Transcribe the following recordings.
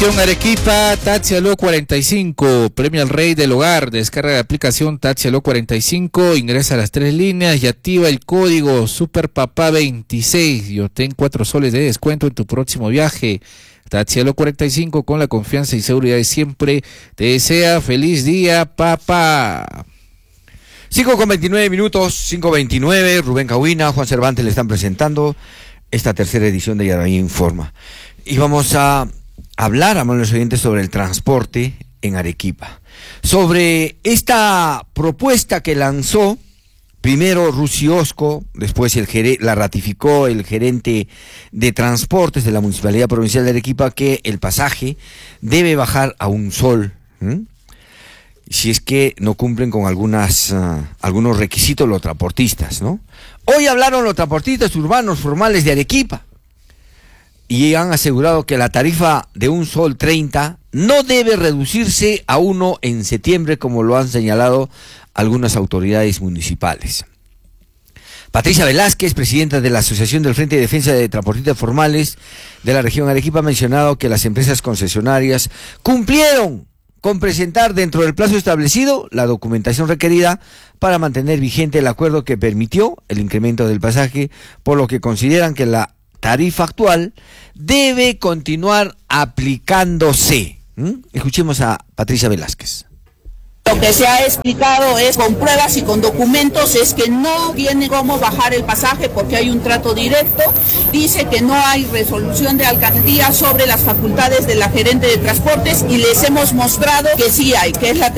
Región Arequipa, Taxi Aló 45, premio al rey del hogar. Descarga la aplicación Taxi Aló 45, ingresa a las 3 líneas y activa el código SUPERPAPA26 y obtén 4 soles de descuento en tu próximo viaje. Taxi Aló 45, con la confianza y seguridad de siempre, te desea feliz día, papá. 5:29, 5:29, Rubén Cahuina, Juan Cervantes le están presentando esta tercera edición de Yaraví Informa. Y vamos a hablar, amables oyentes, sobre el transporte en Arequipa. Sobre esta propuesta que lanzó primero Rusiosco, después la ratificó el gerente de transportes de la Municipalidad Provincial de Arequipa, que el pasaje debe bajar a un sol, si es que no cumplen con algunos requisitos los transportistas, ¿no? Hoy hablaron los transportistas urbanos formales de Arequipa y han asegurado que la tarifa de un sol 30 no debe reducirse a 1 en septiembre, como lo han señalado algunas autoridades municipales. Patricia Velázquez, presidenta de la Asociación del Frente de Defensa de Transportistas Formales de la región Arequipa, ha mencionado que las empresas concesionarias cumplieron con presentar dentro del plazo establecido la documentación requerida para mantener vigente el acuerdo que permitió el incremento del pasaje, por lo que consideran que la tarifa actual debe continuar aplicándose. Escuchemos a Patricia Velázquez. Lo que se ha explicado es con pruebas y con documentos, es que no tiene cómo bajar el pasaje porque hay un trato directo. Dice que no hay resolución de alcaldía sobre las facultades de la gerente de transportes y les hemos mostrado que sí hay, que es la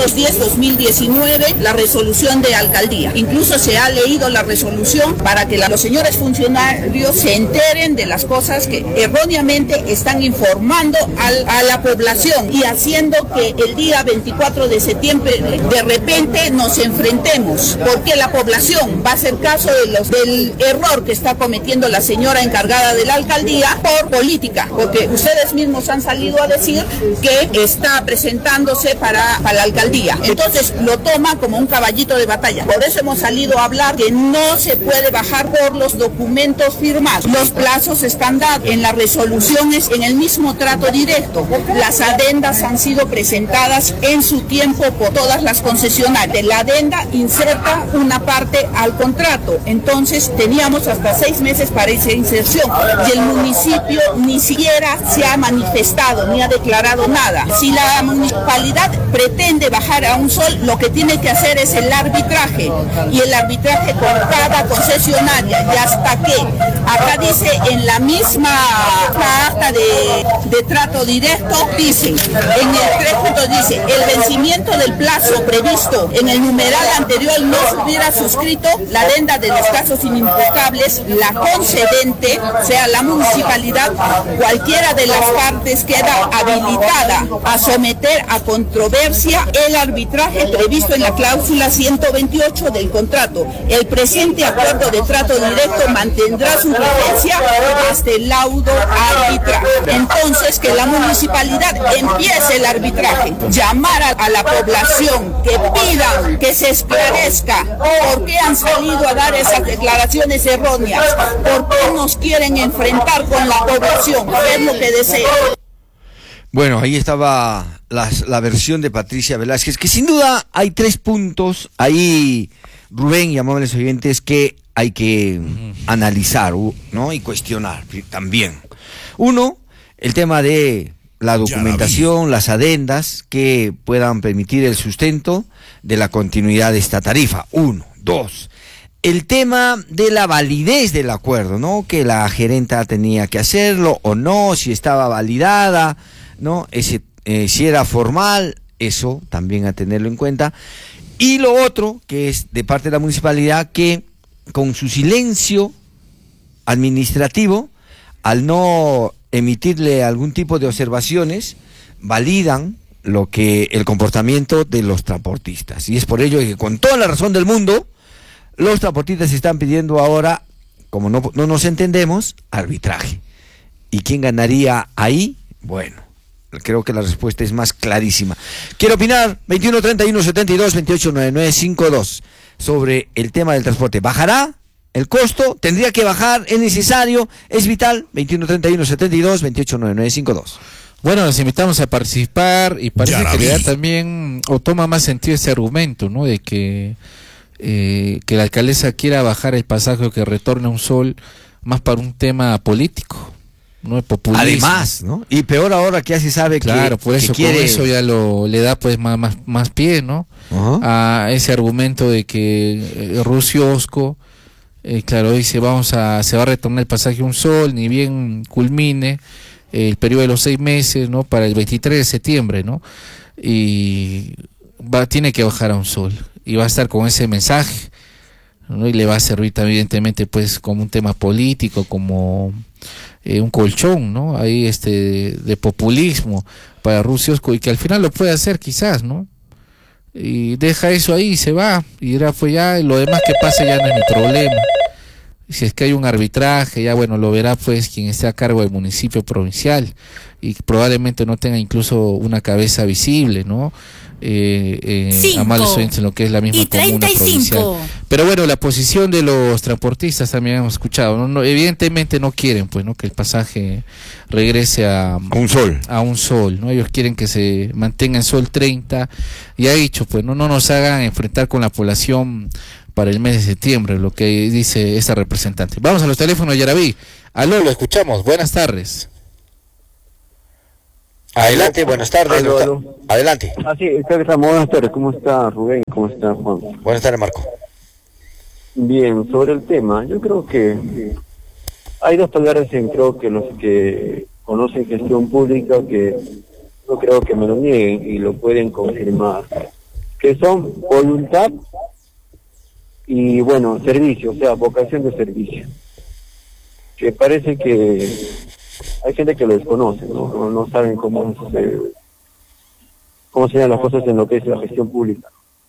310-2019, la resolución de alcaldía. Incluso se ha leído la resolución para que los señores funcionarios se enteren de las cosas que erróneamente están informando a la población y haciendo que el día 24 de septiembre de repente nos enfrentemos, porque la población va a hacer caso del error que está cometiendo la señora encargada de la alcaldía por política, porque ustedes mismos han salido a decir que está presentándose para la alcaldía, entonces lo toma como un caballito de batalla. Por eso hemos salido a hablar que no se puede bajar por los documentos firmados. Los plazos están dados en las resoluciones, en el mismo trato directo. Las adendas han sido presentadas en su tiempo por todas las concesionarias. La adenda inserta una parte al contrato, entonces teníamos hasta 6 meses para esa inserción y el municipio ni siquiera se ha manifestado ni ha declarado nada. Si la municipalidad pretende bajar a un sol, lo que tiene que hacer es el arbitraje, y el arbitraje con cada concesionaria. Y hasta que acá dice en la misma acta de trato directo, dice en el 3 dice el vencimiento del plazo previsto en el numeral anterior no se hubiera suscrito la adenda de los casos inimputables, la concedente, o sea la municipalidad, cualquiera de las partes queda habilitada a someter a controversia el arbitraje previsto en la cláusula 128 del contrato. El presente acuerdo de trato directo mantendrá su vigencia hasta el laudo arbitral. Entonces, que la municipalidad empiece el arbitraje, llamar a la población, que pidan que se esclarezca por qué han salido a dar esas declaraciones erróneas, por qué nos quieren enfrentar con la población, qué es lo que desean. Bueno, ahí estaba la versión de Patricia Velázquez, que sin duda hay 3 puntos ahí, Rubén y amables oyentes, que hay que analizar, ¿no? Y cuestionar también. Uno, el tema de la documentación, las adendas que puedan permitir el sustento de la continuidad de esta tarifa. 1, 2. El tema de la validez del acuerdo, ¿no? Que la gerenta tenía que hacerlo o no, si estaba validada, ¿no? Si era formal, eso también a tenerlo en cuenta. Y lo otro, que es de parte de la municipalidad, que con su silencio administrativo, al no emitirle algún tipo de observaciones, validan el comportamiento de los transportistas. Y es por ello que, con toda la razón del mundo, los transportistas están pidiendo ahora, como no nos entendemos, arbitraje. ¿Y quién ganaría ahí? Bueno, creo que la respuesta es más clarísima. Quiero opinar, 2131-72-289952, sobre el tema del transporte. ¿Bajará el costo? ¿Tendría que bajar? ¿Es necesario? ¿Es vital? 2131-72-289952. Bueno, los invitamos a participar y parece Ya la que le da vi. también, o toma más sentido ese argumento, ¿no? De que la alcaldesa quiera bajar el pasaje o que retorne un sol más para un tema político, no es populismo. Además, ¿no? Y peor ahora que ya se sabe Claro, por eso, quiere... con eso ya le da pues más pie, ¿no? Ajá. A ese argumento de que Rusiosco, claro, dice se va a retornar el pasaje un sol, ni bien culmine el periodo de los 6 meses, ¿no? Para el 23 de septiembre, ¿no? Y tiene que bajar a un sol y va a estar con ese mensaje, ¿no? Y le va a servir también, evidentemente, pues como un tema político, como un colchón, ¿no? Ahí de populismo para Rusiosco, y que al final lo puede hacer quizás, ¿no? Y deja eso ahí y se va, y dirá, pues ya, lo demás que pase ya no es mi problema. Si es que hay un arbitraje, ya bueno, lo verá pues quien esté a cargo del municipio provincial, y probablemente no tenga incluso una cabeza visible, ¿no? A malos oyentes en lo que es la misma comuna provincial. Pero bueno, la posición de los transportistas también hemos escuchado, ¿no? Evidentemente no quieren pues, ¿no? Que el pasaje regrese a un sol. A un sol, ¿no? Ellos quieren que se mantenga en sol 30, y ha dicho, pues no nos hagan enfrentar con la población para el mes de septiembre, lo que dice esta representante. Vamos a los teléfonos, Yaraví. Aló, lo escuchamos. Buenas tardes. Adelante, buenas tardes. Aló. Adelante. Sí, buenas tardes. ¿Cómo está Rubén? ¿Cómo está Juan? Buenas tardes, Marco. Bien, sobre el tema, yo creo que hay dos palabras creo que los que conocen gestión pública que no creo que me lo nieguen y lo pueden confirmar, que son voluntad y bueno, servicio, o sea, vocación de servicio. Que parece que hay gente que lo desconoce, no saben cómo se llaman las cosas en lo que es la gestión pública.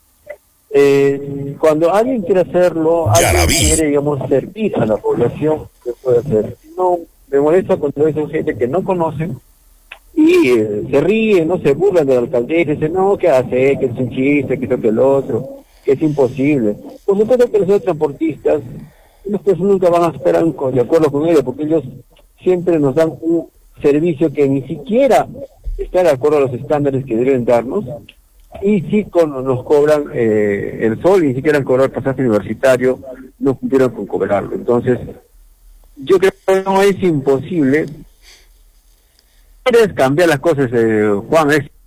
Cuando alguien quiere hacerlo, alguien quiere, digamos, servir a la población, ¿qué puede hacer? No, me molesta cuando es gente que no conocen y se ríen, no se burlan de la alcaldesa, dicen, no, ¿qué hace? Que es un chiste, que esto, que el otro, que es imposible. Por supuesto que los transportistas, ellos pues nunca van a estar de acuerdo con ellos, porque ellos siempre nos dan un servicio que ni siquiera está de acuerdo a los estándares que deben darnos, y sí nos cobran el sol, y ni siquiera han cobrado el pasaje universitario, no cumplieron con cobrarlo. Entonces, yo creo que no es imposible. Quieres cambiar las cosas, Juan,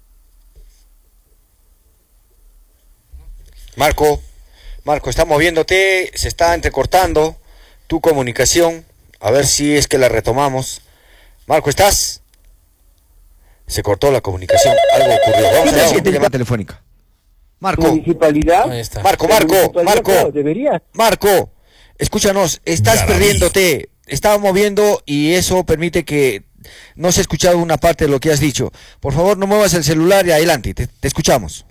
Marco, está moviéndote, se está entrecortando tu comunicación, a ver si es que la retomamos. Marco, ¿estás? Se cortó la comunicación, algo ocurrió. Vamos a la siguiente llamada telefónica. Marco. Municipalidad. Ahí está. Marco, Claro, debería. Marco, escúchanos, estás perdiéndote, estaba moviendo y eso permite que no se ha escuchado una parte de lo que has dicho. Por favor, no muevas el celular y adelante, te escuchamos.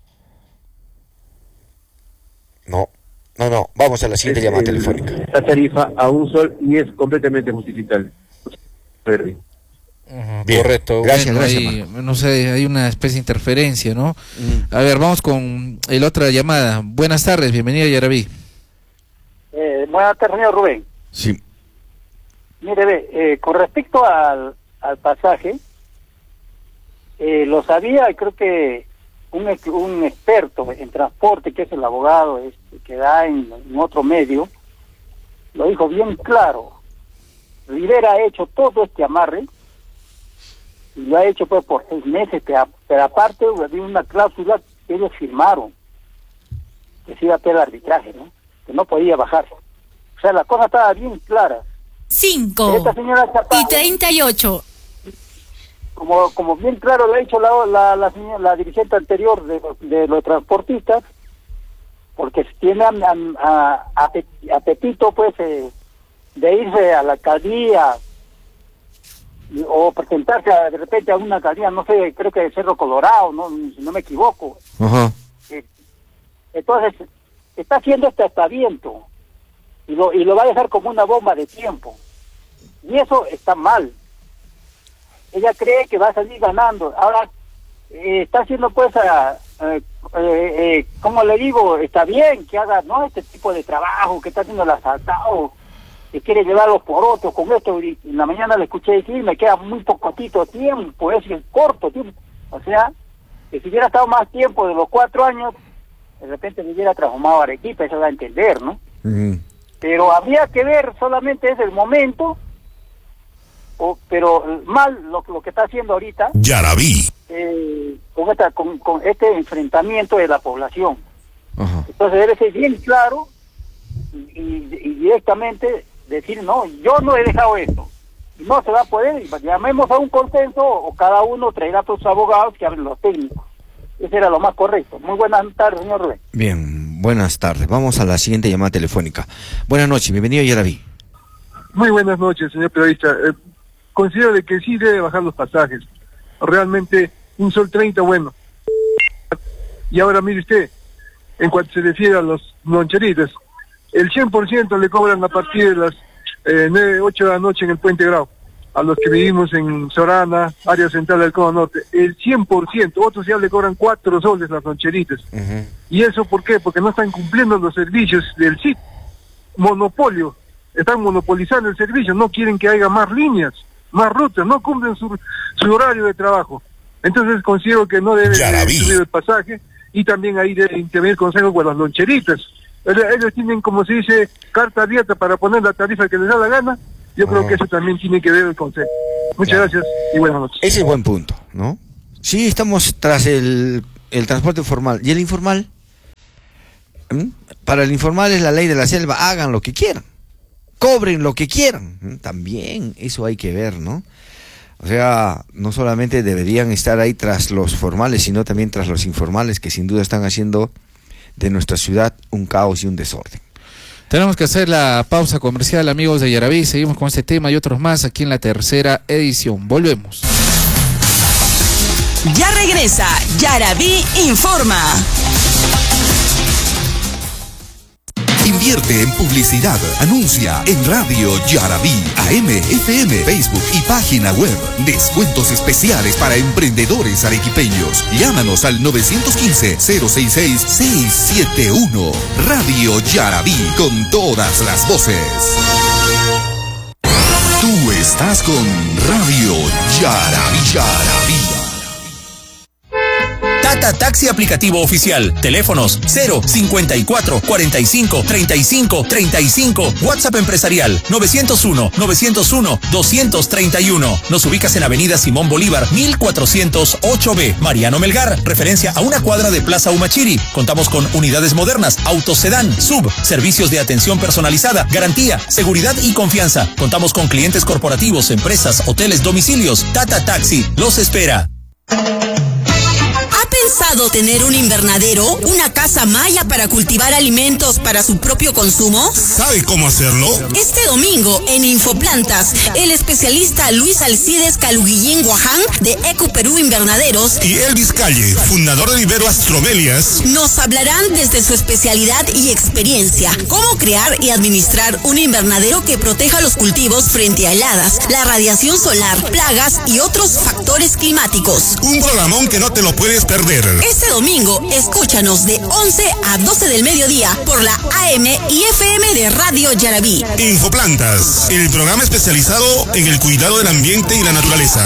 No, vamos a la siguiente llamada telefónica. La tarifa a un sol y es completamente justificable. Bien, Correcto. gracias, Ahí, no sé, hay una especie de interferencia, ¿no? A ver, vamos con el otra llamada. Buenas tardes, bienvenido, Yaraví. Buenas tardes, señor Rubén. Sí. Mire, con respecto al pasaje, lo sabía, y creo que un experto en transporte, que es el abogado que da en otro medio, lo dijo bien claro. Rivera ha hecho todo este amarre, y lo ha hecho pues por 6 meses, pero aparte había una cláusula que ellos firmaron, que se iba a hacer el arbitraje, ¿no? Que no podía bajar. O sea, la cosa estaba bien clara. 5 Esta señora Chaparro, y 38. como bien claro lo ha dicho la dirigente anterior de los transportistas, porque tiene apetito pues de irse a la alcaldía o presentarse de repente a una alcaldía, no sé, creo que de Cerro Colorado, si no me equivoco. Ajá. Entonces está haciendo este aspaviento y lo va a dejar como una bomba de tiempo, y eso está mal. Ella cree que va a salir ganando. Ahora está haciendo pues como le digo, está bien que haga este tipo de trabajo que está haciendo el asaltado, que quiere llevar los porotos con esto, y en la mañana le escuché decir, me queda muy poquitito tiempo, es corto tiempo. O sea, que si hubiera estado más tiempo de los 4 años, de repente me hubiera transformado a Arequipa, eso da a entender, ¿no? Pero habría que ver solamente es el momento, pero mal lo que está haciendo ahorita, Yarabí, con este enfrentamiento de la población. Ajá. Entonces debe ser bien claro y directamente decir, no, yo no he dejado esto, no se va a poder, llamemos a un consenso o cada uno traerá a sus abogados que hablen los técnicos. Ese era lo más correcto. Muy buenas tardes, señor Rubén. Bien, buenas tardes. Vamos a la siguiente llamada telefónica. Buenas noches, bienvenido a Yarabí. Muy buenas noches, señor periodista. Considero de que sí debe bajar los pasajes. Realmente, un sol 30, bueno. Y ahora mire usted, en cuanto se refiere a los loncheritas, el 100% le cobran a partir de las 9, 8 de la noche en el Puente Grau. A los que vivimos en Sorana, área central del Cono Norte, el 100%, otros ya le cobran 4 soles las loncheritas. ¿Y eso por qué? Porque no están cumpliendo los servicios del SIT. Monopolio, están monopolizando el servicio, no quieren que haya más líneas, más rutas, no cumplen su horario de trabajo. Entonces considero que no debe subir el pasaje, y también ahí debe intervenir consejo con las loncheritas. Ellos tienen, como se dice, carta abierta para poner la tarifa que les da la gana. Yo creo que eso también tiene que ver el consejo. Muchas gracias y buenas noches. Ese es buen punto, ¿no? Sí, estamos tras el transporte formal. ¿Y el informal? Para el informal es la ley de la selva, hagan lo que quieran, cobren lo que quieran. También eso hay que ver, ¿no? O sea, no solamente deberían estar ahí tras los formales, sino también tras los informales, que sin duda están haciendo de nuestra ciudad un caos y un desorden. Tenemos que hacer la pausa comercial, amigos de Yarabí. Seguimos con este tema y otros más aquí en la tercera edición. Volvemos. Ya regresa Yarabí Informa. Invierte en publicidad. Anuncia en Radio Yarabí, AM, FM, Facebook y página web. Descuentos especiales para emprendedores arequipeños. Llámanos al 915-066-671. Radio Yarabí, con todas las voces. Tú estás con Radio Yarabí. Tata Taxi aplicativo oficial. Teléfonos 054 45 35 35. WhatsApp empresarial 901 901 231. Nos ubicas en Avenida Simón Bolívar 1408B. Mariano Melgar, referencia a una cuadra de Plaza Humachiri. Contamos con unidades modernas, autos sedán, sub, servicios de atención personalizada, garantía, seguridad y confianza. Contamos con clientes corporativos, empresas, hoteles, domicilios. Tata Taxi los espera. ¿Ha pensado tener un invernadero, una casa maya para cultivar alimentos para su propio consumo? ¿Sabe cómo hacerlo? Este domingo en Infoplantas, el especialista Luis Alcides Caluguillín Guaján de Eco Perú Invernaderos Y Elvis Calle, fundador de Vivero Astromelias, nos hablarán desde su especialidad y experiencia cómo crear y administrar un invernadero que proteja los cultivos frente a heladas, la radiación solar, plagas y otros factores climáticos. un programón que no te lo puedes perder. Este domingo, escúchanos de 11 a 12 del mediodía por la AM y FM de Radio Yarabí. Infoplantas, el programa especializado en el cuidado del ambiente y la naturaleza.